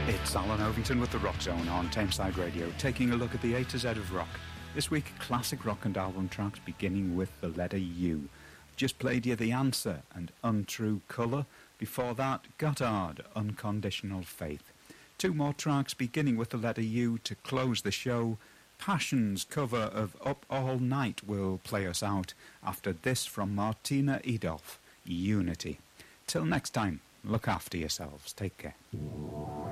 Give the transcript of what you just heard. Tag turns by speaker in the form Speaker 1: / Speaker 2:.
Speaker 1: It's Alan Ovington with the Rock Zone on Tameside Radio, taking a look at the A to Z of rock. This week, classic rock and album tracks beginning with the letter U. Just played you The Answer and Untrue Colour. Before that, Gotthard, Unconditional Faith. Two more tracks beginning with the letter U to close the show. Passion's cover of Up All Night will play us out after this from Martina Edolf, Unity. Till next time, look after yourselves. Take care.